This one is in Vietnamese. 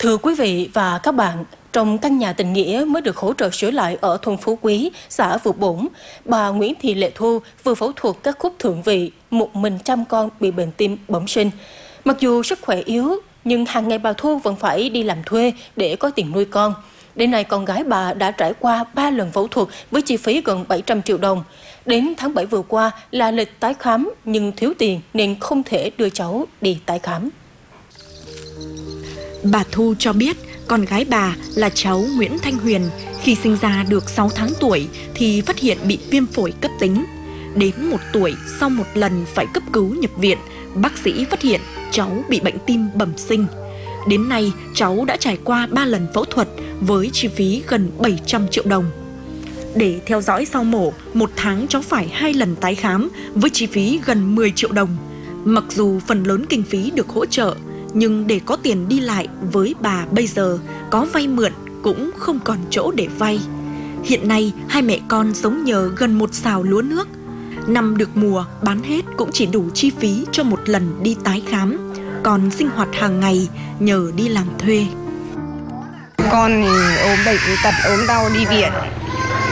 Thưa quý vị và các bạn, trong căn nhà tình nghĩa mới được hỗ trợ sửa lại ở thôn Phú Quý, xã Vượt Bổn, bà Nguyễn Thị Lệ Thu vừa phẫu thuật các khúc thượng vị, một mình chăm con bị bệnh tim bẩm sinh. Mặc dù sức khỏe yếu, nhưng hàng ngày bà Thu vẫn phải đi làm thuê để có tiền nuôi con. Đến nay con gái bà đã trải qua 3 lần phẫu thuật với chi phí gần 700 triệu đồng. Đến tháng 7 vừa qua là lịch tái khám nhưng thiếu tiền nên không thể đưa cháu đi tái khám. Bà Thu cho biết con gái bà là cháu Nguyễn Thanh Huyền khi sinh ra được 6 tháng tuổi thì phát hiện bị viêm phổi cấp tính. Đến 1 tuổi sau một lần phải cấp cứu nhập viện, bác sĩ phát hiện cháu bị bệnh tim bẩm sinh. Đến nay cháu đã trải qua 3 lần phẫu thuật với chi phí gần 700 triệu đồng. Để theo dõi sau mổ, 1 tháng cháu phải 2 lần tái khám với chi phí gần 10 triệu đồng. Mặc dù phần lớn kinh phí được hỗ trợ, nhưng để có tiền đi lại với bà bây giờ có vay mượn cũng không còn chỗ để vay. Hiện nay hai mẹ con sống nhờ gần 1 sào lúa nước. Năm được mùa bán hết cũng chỉ đủ chi phí cho 1 lần đi tái khám, còn sinh hoạt hàng ngày nhờ đi làm thuê. Con thì ốm bệnh tật ốm đau đi viện,